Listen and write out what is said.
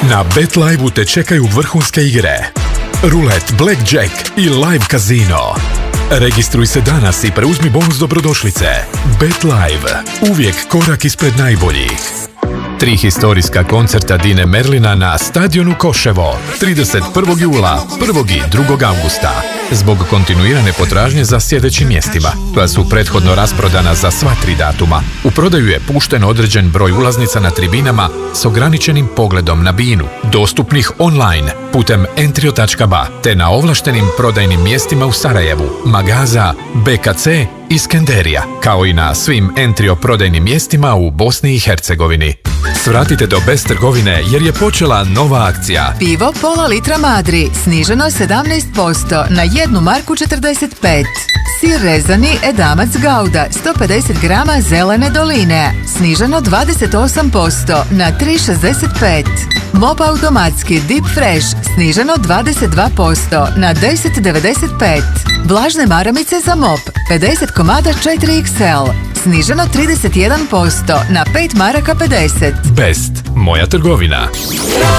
Na BetLive-u te čekaju vrhunske igre, rulet, blackjack i live kazino. Registruj se danas i preuzmi bonus dobrodošlice. BetLive, uvijek korak ispred najboljih. 3 historijska koncerta Dine Merlina na stadionu Koševo 31. jula, 1. i 2. augusta. Zbog kontinuirane potražnje za sljedećim mjestima, koja su prethodno rasprodana za sva 3 datuma, u prodaju je pušten određen broj ulaznica na tribinama s ograničenim pogledom na binu, dostupnih online putem entrio.ba te na ovlaštenim prodajnim mjestima u Sarajevu, Magaza, BKC i Skenderija, kao i na svim Entrio prodajnim mjestima u Bosni i Hercegovini. Svratite do Best trgovine jer je počela nova akcija. Pivo pola litra Madri, sniženo 17% na 1 marku 45. Sir rezani Edamac Gouda, 150 grama zelene doline, sniženo 28% na 3,65. Mop automatski Deep Fresh, sniženo 22% na 10,95. Vlažne maramice za mop, 50 komada 4XL, sniženo 31% na 5 maraka 50. Best, moja trgovina.